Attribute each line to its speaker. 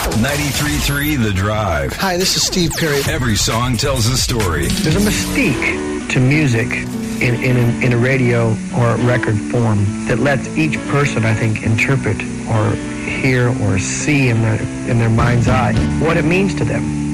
Speaker 1: 93.3 The Drive.
Speaker 2: Hi, this is Steve Perry.
Speaker 1: Every song tells a story.
Speaker 3: There's a mystique to music in a radio or record form that lets each person, I think, interpret or hear or see in their mind's eye what it means to them.